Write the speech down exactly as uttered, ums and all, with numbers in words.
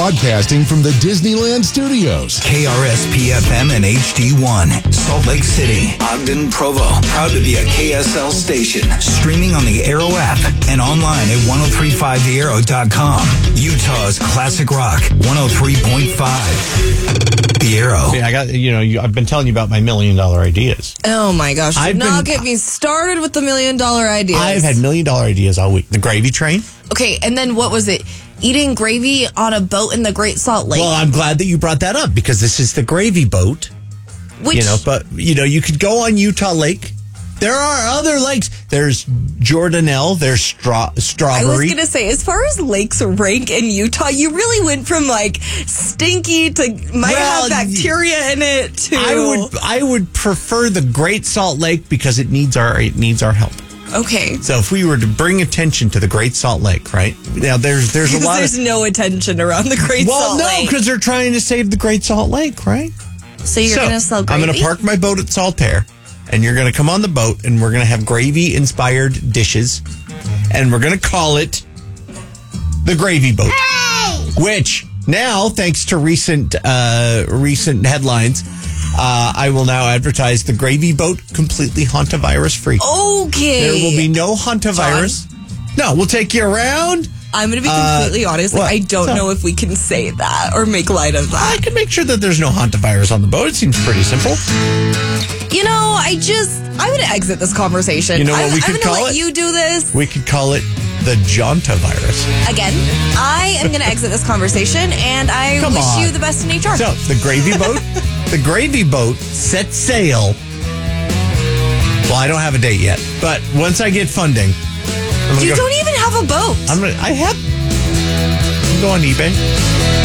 Broadcasting from the Disneyland Studios. K R S P F M and H D one. Salt Lake City, Ogden, Provo. Proud to be a K S L station. Streaming on the Arrow app and online at ten thirty-five the arrow dot com. Utah's classic rock, one oh three point five. The Arrow. Yeah, I got, you know, you, I've been telling you about my million dollar ideas. Oh my gosh. Do I've not been- get me started with the million dollar ideas. I've had million dollar ideas all week. The gravy train. Okay, and then what was it? Eating gravy on a boat in the Great Salt Lake. Well, I'm glad that you brought that up because this is the gravy boat. which You know, but, you know, you could go on Utah Lake. There are other lakes. There's Jordanelle. There's straw- I Strawberry. was going to say, as far as lakes rank in Utah, you really went from like stinky to might Well, have bacteria in it to I would I would prefer the Great Salt Lake because it needs our it needs our help. Okay. So if we were to bring attention to the Great Salt Lake, right? Now there's there's a lot There's of no attention around the Great well, Salt no, Lake. because they're trying to save the Great Salt Lake, right? So you're So, going to sell I'm gravy? going to park my boat at Saltaire, and you're going to come on the boat, and we're going to have gravy-inspired dishes, and we're going to call it the Gravy Boat. Which now, thanks to recent uh, recent headlines, uh, I will now advertise the Gravy Boat completely hantavirus-free. Okay. There will be no hantavirus. No, we'll take you around. I'm going to be Uh, completely honest. Like, what? I don't So- know if we can say that or make light of I that. can make sure that there's no hantavirus on the boat. It seems pretty simple. You know, I just, I'm going to exit this conversation. You know what I'm, we I'm could gonna call let it? you do this. We could call it the Jontavirus. Again, I am going to exit this conversation, and I Come wish on. you the best in H R. So the gravy boat, the gravy boat sets sail. Well, I don't have a date yet, but once I get funding, I'm gonna you go, don't even have a boat. I'm gonna. I have. You can go on eBay.